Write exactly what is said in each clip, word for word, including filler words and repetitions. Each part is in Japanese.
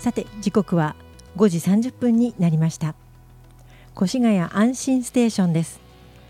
さて時刻はごじさんじゅっぷんになりました。越谷安心ステーションです。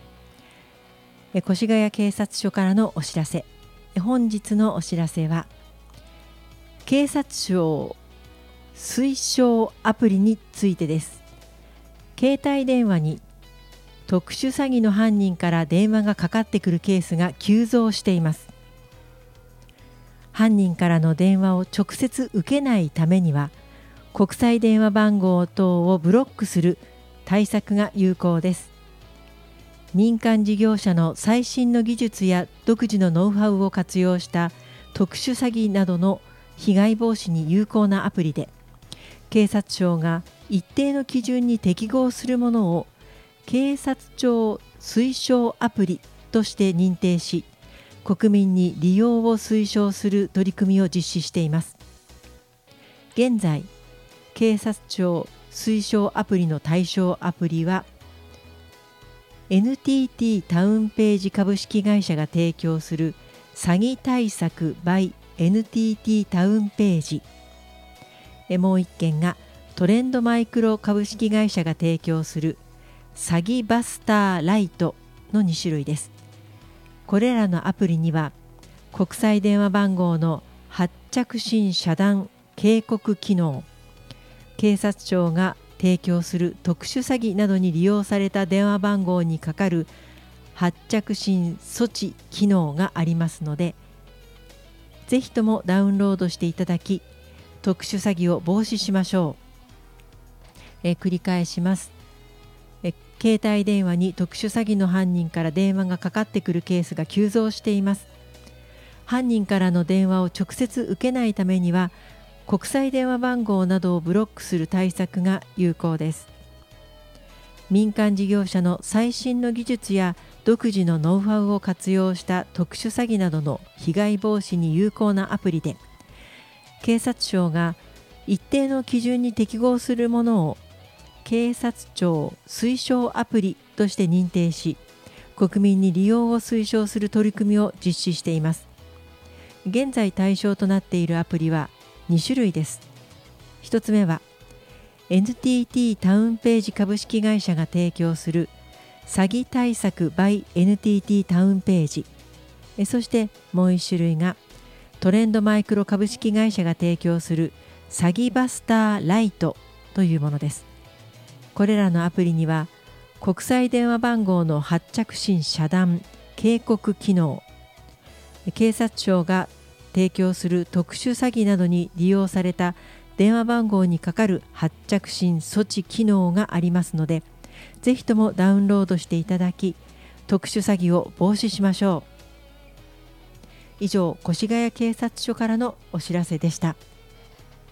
越谷警察署からのお知らせ。本日のお知らせは警察庁推奨アプリについてです。携帯電話に特殊詐欺の犯人から電話がかかってくるケースが急増しています。犯人からの電話を直接受けないためには国際電話番号等をブロックする対策が有効です。民間事業者の最新の技術や独自のノウハウを活用した特殊詐欺などの被害防止に有効なアプリで、警察庁が一定の基準に適合するものを警察庁推奨アプリとして認定し、国民に利用を推奨する取り組みを実施しています。現在、警察庁推奨アプリの対象アプリは エヌティーティー タウンページ株式会社が提供する詐欺対策 by エヌティーティー タウンページ、もう一件がトレンドマイクロ株式会社が提供する詐欺バスターライトのに種類です。これらのアプリには国際電話番号の発着信遮断警告機能、警察庁が提供する特殊詐欺などに利用された電話番号にかかる発着信措置機能がありますので、ぜひともダウンロードしていただき、特殊詐欺を防止しましょう。え繰り返します。え携帯電話に特殊詐欺の犯人から電話がかかってくるケースが急増しています。犯人からの電話を直接受けないためには、国際電話番号などをブロックする対策が有効です。民間事業者の最新の技術や独自のノウハウを活用した特殊詐欺などの被害防止に有効なアプリで、警察庁が一定の基準に適合するものを警察庁推奨アプリとして認定し、国民に利用を推奨する取り組みを実施しています。現在対象となっているアプリはに種類です。ひとつめは エヌティーティー タウンページ株式会社が提供する詐欺対策 by エヌティーティー タウンページ、そしてもういち種類がトレンドマイクロ株式会社が提供する詐欺バスターライトというものです。これらのアプリには国際電話番号の発着信遮断警告機能、警察庁が提供する特殊詐欺などに利用された電話番号にかかる発着信措置機能がありますので、ぜひともダウンロードしていただき、特殊詐欺を防止しましょう。以上、越谷警察署からのお知らせでした。